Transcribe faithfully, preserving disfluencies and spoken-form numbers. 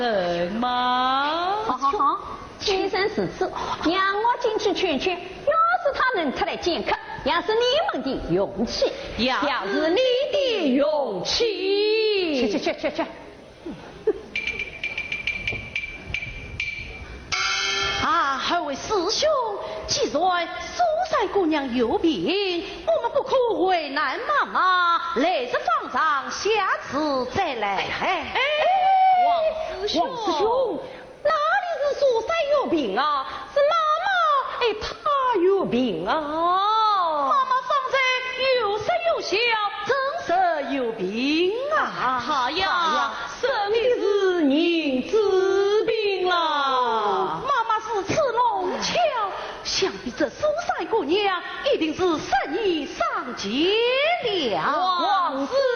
人吗？ 好好好，先生是此，让我进去劝劝。要是他能出来见客，也是你们的勇气， 也是你的勇气。 去去去去去。 啊，二位师兄，既然苏三姑娘有病，我们不可为难妈妈，来日方长，下次再来。哎，王师兄， 王师兄，哪里是苏三有病啊？是妈妈哎，她有病啊！ 妈妈方才有说有笑，真是有病啊！她呀，生的是人之病啦。妈妈是吃弄巧，想必这苏三姑娘一定是生意上结了。 王师